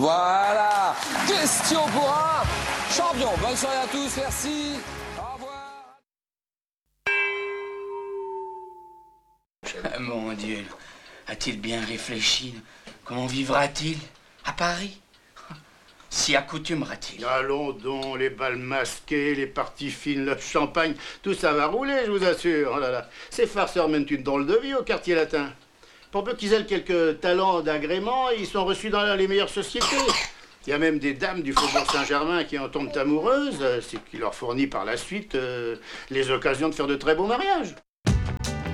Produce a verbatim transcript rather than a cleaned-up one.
Voilà. Question pour un champion. Bonne soirée à tous, merci. Au revoir. Ah, mon Dieu, a-t-il bien réfléchi? Comment vivra-t-il à Paris? S'y accoutumera-t-il? Allons donc, les balles masquées, les parties fines, le champagne, tout ça va rouler, je vous assure. Oh là là. Ces farceurs mènent une drôle de vie au quartier latin. Pour peu qu'ils aient quelques talents d'agrément, ils sont reçus dans les meilleures sociétés. Il y a même des dames du Faubourg Saint-Germain qui en tombent amoureuses, ce qui leur fournit par la suite euh, les occasions de faire de très beaux mariages.